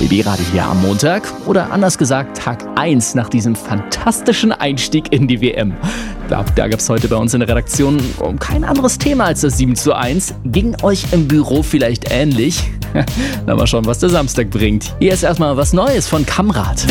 BB-Radio hier am Montag oder anders gesagt Tag 1 nach diesem fantastischen Einstieg in die WM. Da gab es heute bei uns in der Redaktion kein anderes Thema als das 7:1. Ging euch im Büro vielleicht ähnlich? Na, mal schauen, was der Samstag bringt. Hier ist erstmal was Neues von Kamrat.